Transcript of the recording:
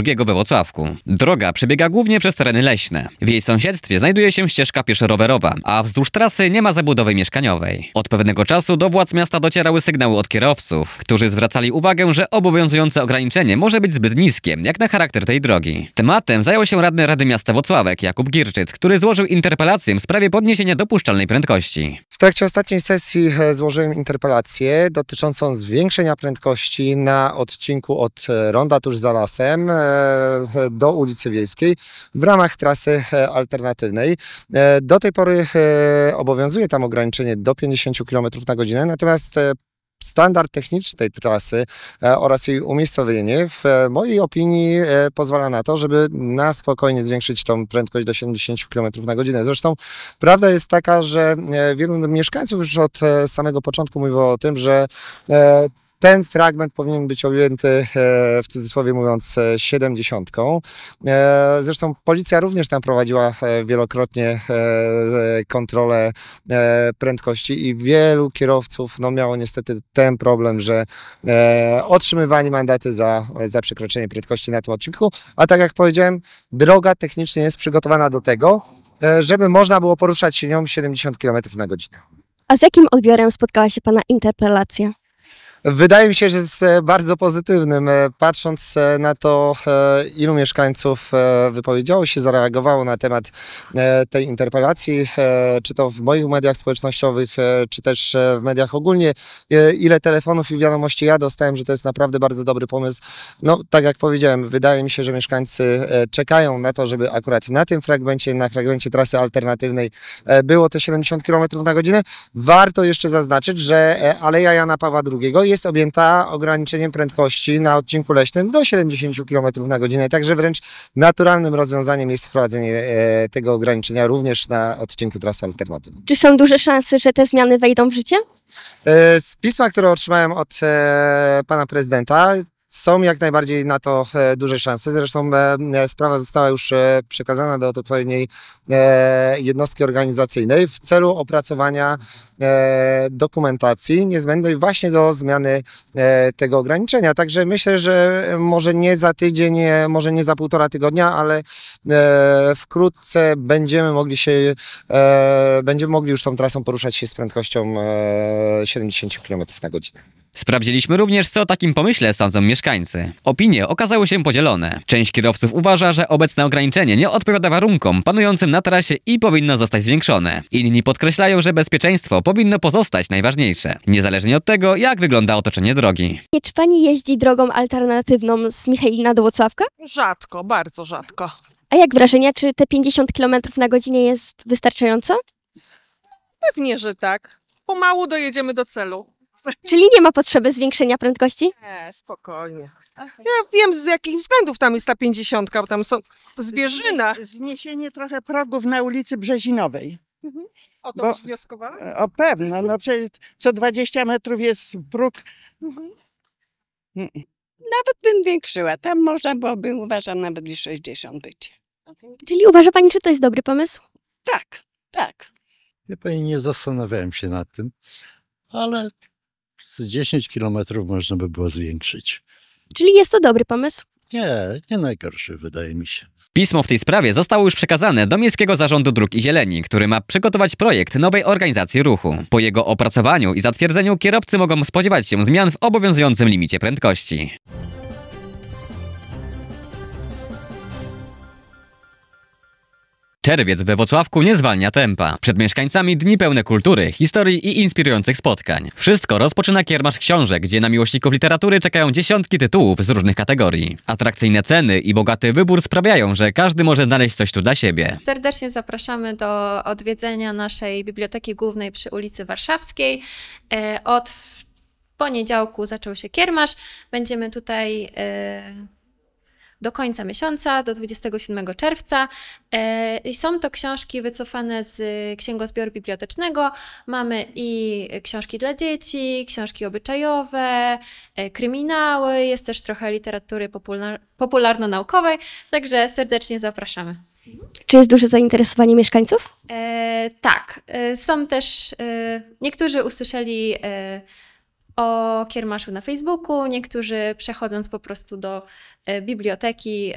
II we Włocławku. Droga przebiega głównie przez tereny leśne. W jej sąsiedztwie znajduje się ścieżka pieszo-rowerowa, a wzdłuż trasy nie ma zabudowy mieszkaniowej. Od pewnego czasu do władz miasta docierały sygnały od kierowców, którzy zwracali uwagę, że obowiązujące ograniczenie może być zbyt niskie, jak na charakter tej drogi. Tematem zajął się radny Rady Miasta Włocławek Jakub Gierczyc, który złożył interpelację w sprawie podniesienia dopuszczalnej prędkości. W trakcie ostatniej sesji złożyłem interpelację dotyczącą zwiększenia prędkości na odcinku od ronda tuż za lasem do ulicy Wiejskiej w ramach trasy alternatywnej. Do tej pory obowiązuje tam ograniczenie do 50 km/h, natomiast standard techniczny tej trasy oraz jej umiejscowienie w mojej opinii pozwala na to, żeby na spokojnie zwiększyć tą prędkość do 70 km/h. Zresztą prawda jest taka, że wielu mieszkańców już od samego początku mówiło o tym, że ten fragment powinien być objęty, w cudzysłowie mówiąc, 70. Zresztą policja również tam prowadziła wielokrotnie kontrolę prędkości i wielu kierowców miało niestety ten problem, że otrzymywali mandaty za przekroczenie prędkości na tym odcinku, a tak jak powiedziałem, droga technicznie jest przygotowana do tego, żeby można było poruszać się nią 70 km/h. A z jakim odbiorem spotkała się Pana interpelacja? Wydaje mi się, że jest bardzo pozytywnym. Patrząc na to, ilu mieszkańców wypowiedziało się, zareagowało na temat tej interpelacji, czy to w moich mediach społecznościowych, czy też w mediach ogólnie, ile telefonów i wiadomości ja dostałem, że to jest naprawdę bardzo dobry pomysł. No, tak jak powiedziałem, wydaje mi się, że mieszkańcy czekają na to, żeby akurat na tym fragmencie, na fragmencie trasy alternatywnej było te 70 km/h. Warto jeszcze zaznaczyć, że Aleja Jana Pawła II jest objęta ograniczeniem prędkości na odcinku leśnym do 70 km/h, także wręcz naturalnym rozwiązaniem jest wprowadzenie tego ograniczenia również na odcinku trasy alternatywnej. Czy są duże szanse, że te zmiany wejdą w życie? Z pisma, które otrzymałem od pana prezydenta, są jak najbardziej na to duże szanse. Zresztą sprawa została już przekazana do odpowiedniej jednostki organizacyjnej w celu opracowania dokumentacji niezbędnej właśnie do zmiany tego ograniczenia. Także myślę, że może nie za tydzień, może nie za 1,5 tygodnia, ale wkrótce będziemy mogli już tą trasą poruszać się z prędkością 70 km/h. Sprawdziliśmy również, co o takim pomyśle sądzą mieszkańcy. Opinie okazały się podzielone. Część kierowców uważa, że obecne ograniczenie nie odpowiada warunkom panującym na trasie i powinno zostać zwiększone. Inni podkreślają, że bezpieczeństwo powinno pozostać najważniejsze, niezależnie od tego, jak wygląda otoczenie drogi. Czy Pani jeździ drogą alternatywną z Michalina do Włocławka? Rzadko, bardzo rzadko. A jak wrażenia, czy te 50 km/h jest wystarczająco? Pewnie, że tak. Pomału dojedziemy do celu. Czyli nie ma potrzeby zwiększenia prędkości? Nie, spokojnie. Ja wiem, z jakich względów tam jest ta 50, bo tam są zwierzyna. Zniesienie trochę progów na ulicy Brzezinowej. O to już wnioskowałam? O pewno, no przecież co 20 metrów jest próg. Nawet bym większyła. Tam można byłoby, uważam, nawet i 60 być. Czyli uważa Pani, że to jest dobry pomysł? Tak, tak. Ja pani nie zastanawiałem się nad tym, ale z 10 kilometrów można by było zwiększyć. Czyli jest to dobry pomysł? Nie najgorszy, wydaje mi się. Pismo w tej sprawie zostało już przekazane do Miejskiego Zarządu Dróg i Zieleni, który ma przygotować projekt nowej organizacji ruchu. Po jego opracowaniu i zatwierdzeniu kierowcy mogą spodziewać się zmian w obowiązującym limicie prędkości. Czerwiec we Włocławku nie zwalnia tempa. Przed mieszkańcami dni pełne kultury, historii i inspirujących spotkań. Wszystko rozpoczyna kiermasz książek, gdzie na miłośników literatury czekają dziesiątki tytułów z różnych kategorii. Atrakcyjne ceny i bogaty wybór sprawiają, że każdy może znaleźć coś tu dla siebie. Serdecznie zapraszamy do odwiedzenia naszej Biblioteki Głównej przy ulicy Warszawskiej. Od poniedziałku zaczął się kiermasz. Będziemy tutaj do końca miesiąca, do 27 czerwca. Są to książki wycofane z księgozbioru bibliotecznego. Mamy i książki dla dzieci, książki obyczajowe, kryminały, jest też trochę literatury popularno-naukowej, także serdecznie zapraszamy. Czy jest duże zainteresowanie mieszkańców? Tak, są też, niektórzy usłyszeli o kiermaszu na Facebooku, niektórzy przechodząc po prostu do biblioteki